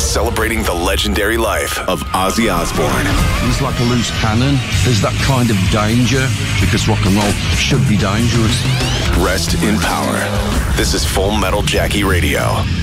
celebrating the legendary life of Ozzy Osbourne. He's like a loose cannon. There's that kind of danger because rock and roll should be dangerous. Rest in power. This is Full Metal Jackie Radio.